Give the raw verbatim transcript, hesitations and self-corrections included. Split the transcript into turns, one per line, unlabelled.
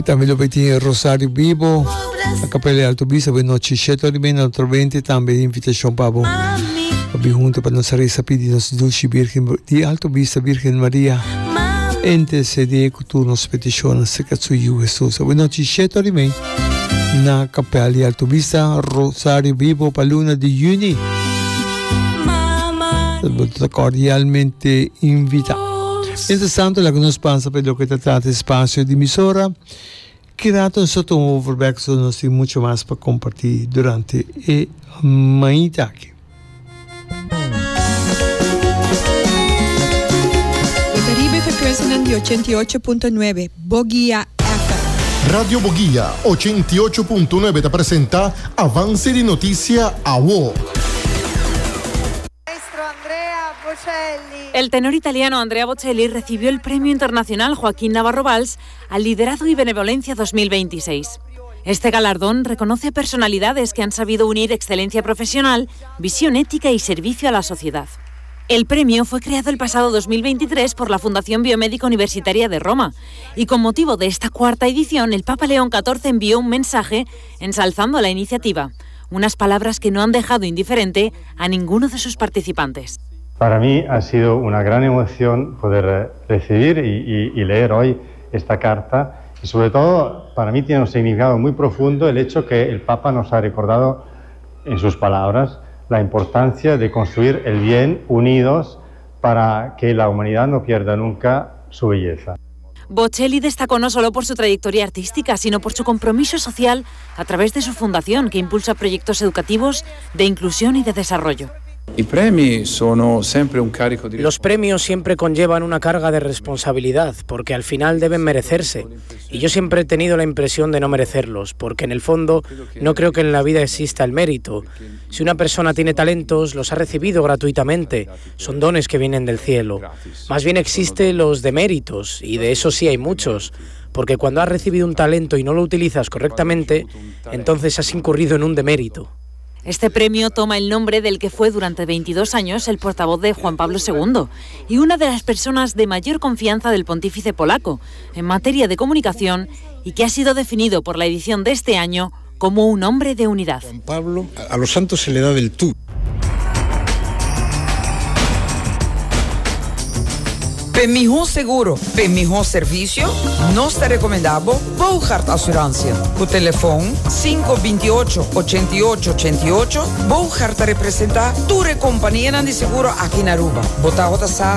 También lo vedi Rosario Vivo, la Cappella Alto Vista, voi non ci scelto di meno, altrimenti también invitation pabo. Abbi junto per non sarei sapiti nos dulci Virgen di Alto Vista Virgen Maria. Ente se di turno spedizione se cazzo io Gesù. Voi non ci scelto di me. Na Cappella Alto Vista, Rosario Vivo, per luna di giugno. Cordialmente invitato. Mientras tanto, la conoscenza per lo che trattate spazio di misura, creato sotto un overback, sono stati molto más per compartir durante e maitaki.
Le Caribe frecuencian di ochenta y ocho punto nueve, Boguía F M.
Radio Boguía ochenta y ocho punto nueve te presenta Avance di Notizia a U O.
El tenor italiano Andrea Bocelli recibió el Premio Internacional Joaquín Navarro Valls al Liderazgo y Benevolencia dos mil veintiséis. Este galardón reconoce personalidades que han sabido unir excelencia profesional, visión ética y servicio a la sociedad. El premio fue creado el pasado dos mil veintitrés por la Fundación Biomédica Universitaria de Roma y con motivo de esta cuarta edición el Papa León catorce envió un mensaje ensalzando la iniciativa, unas palabras que no han dejado indiferente a ninguno de sus participantes.
Para mí ha sido una gran emoción poder recibir y, y, y leer hoy esta carta y sobre todo para mí tiene un significado muy profundo el hecho que el Papa nos ha recordado en sus palabras la importancia de construir el bien unidos para que la humanidad no pierda nunca su belleza.
Bocelli destacó no solo por su trayectoria artística, sino por su compromiso social a través de su fundación que impulsa proyectos educativos de inclusión y de desarrollo.
Los premios siempre conllevan una carga de responsabilidad, porque al final deben merecerse. Y yo siempre he tenido la impresión de no merecerlos, porque en el fondo no creo que en la vida exista el mérito. Si una persona tiene talentos, los ha recibido gratuitamente. Son dones que vienen del cielo. Más bien existen los deméritos, y de eso sí hay muchos. Porque cuando has recibido un talento y no lo utilizas correctamente, entonces has incurrido en un demérito.
Este premio toma el nombre del que fue durante veintidós años el portavoz de Juan Pablo segundo y una de las personas de mayor confianza del pontífice polaco en materia de comunicación y que ha sido definido por la edición de este año como un hombre de unidad.
Juan Pablo, a los santos se le da del tú.
Per mejor seguro, per mejor servicio, nós te recomendamos Bouchard Assurância. O telefone cinco dois oito, oito oito oito oito. Bouchard te representa tu companhia de seguro aqui na Aruba. Bota a